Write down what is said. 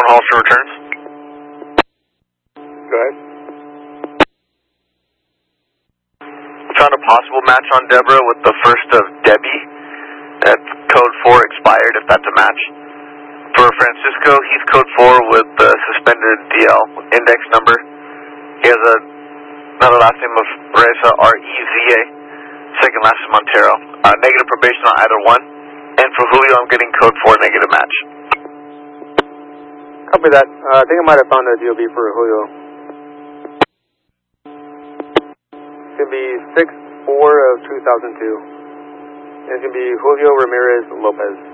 Hollister returns. Go ahead. Found a possible match on Deborah with the first of Debbie. That code 4 expired, if that's a match. For Francisco, he's code 4 with the suspended DL index number. He has another last name of Reza, R-E-Z-A. Second last is Montero. Negative probation on either one. And for Julio, I'm getting code 4 negative match. Copy that. I think I might have found a DOB for Julio. It's going to be 6/4 of 2002. And it's going to be Julio Ramirez Lopez.